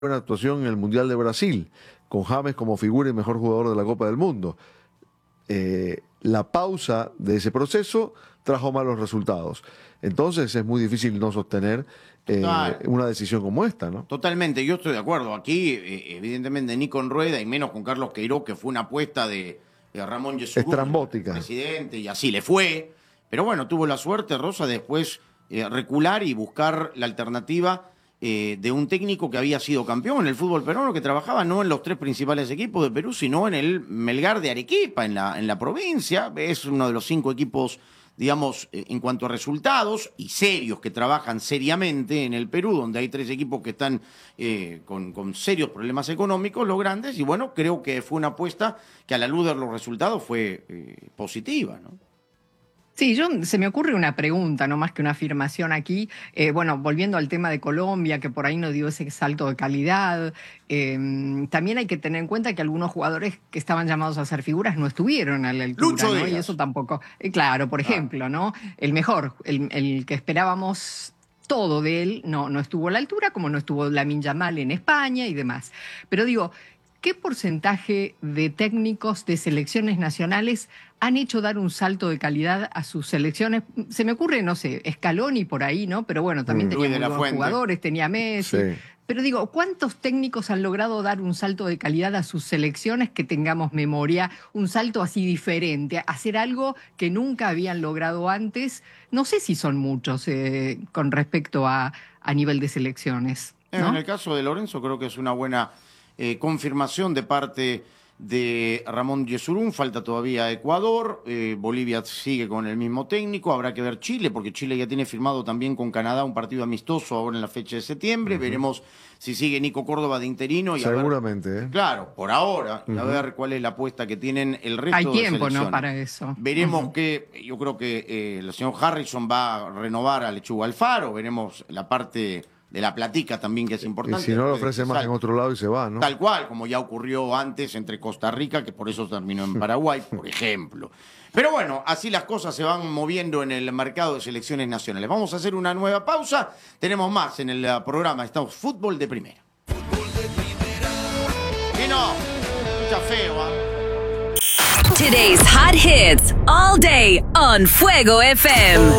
buena actuación en el Mundial de Brasil, con James como figura y mejor jugador de la Copa del Mundo. La pausa de ese proceso trajo malos resultados. Entonces es muy difícil no sostener una decisión como esta, ¿no? Totalmente, yo estoy de acuerdo. Aquí, evidentemente, ni con Rueda y menos con Carlos Queiroz, que fue una apuesta de Ramón Yesurún, estrambótica, presidente, y así le fue. Pero bueno, tuvo la suerte, Rosa, de después recular y buscar la alternativa de un técnico que había sido campeón en el fútbol peruano, que trabajaba no en los 3 principales equipos de Perú, sino en el Melgar de Arequipa, en la provincia. Es uno de los 5 equipos, digamos, en cuanto a resultados y serios, que trabajan seriamente en el Perú, donde hay 3 equipos que están con serios problemas económicos, los grandes, y bueno, creo que fue una apuesta que a la luz de los resultados fue positiva, ¿no? Sí, se me ocurre una pregunta, no más que una afirmación aquí. Bueno, volviendo al tema de Colombia, que por ahí no dio ese salto de calidad, también hay que tener en cuenta que algunos jugadores que estaban llamados a ser figuras no estuvieron a la altura, Lucho ¿no? Díaz. Y eso tampoco. Claro, por ejemplo, ¿no? El mejor, el que esperábamos todo de él, no estuvo a la altura, como no estuvo Lamine Yamal en España y demás. Pero digo, ¿qué porcentaje de técnicos de selecciones nacionales han hecho dar un salto de calidad a sus selecciones? Se me ocurre, no sé, Scaloni por ahí, ¿no? Pero bueno, también tenía muy buenos jugadores, tenía Messi. Sí. Pero digo, ¿cuántos técnicos han logrado dar un salto de calidad a sus selecciones que tengamos memoria? Un salto así diferente, hacer algo que nunca habían logrado antes. No sé si son muchos con respecto a nivel de selecciones, ¿no? En el caso de Lorenzo creo que es una buena confirmación de parte de Ramón Yesurún. Falta todavía Ecuador, Bolivia sigue con el mismo técnico, habrá que ver Chile, porque Chile ya tiene firmado también con Canadá un partido amistoso ahora en la fecha de septiembre. Veremos si sigue Nico Córdoba de interino. Y seguramente. Claro, por ahora, y a ver cuál es la apuesta que tienen el resto de selecciones. Hay tiempo, ¿no?, para eso. Veremos que, yo creo que el señor Harrison va a renovar a Lechuga Alfaro, veremos la parte de la platica también, que es importante. Y si no lo ofrece más en otro lado y se va, ¿no? Tal cual, como ya ocurrió antes entre Costa Rica, que por eso terminó en Paraguay, por ejemplo. Pero bueno, así las cosas se van moviendo en el mercado de selecciones nacionales. Vamos a hacer una nueva pausa. Tenemos más en el programa. Estamos Fútbol de Primera. Fútbol de Primera. Y no, escucha feo, ¿eh? Today's hot hits all day on Fuego FM.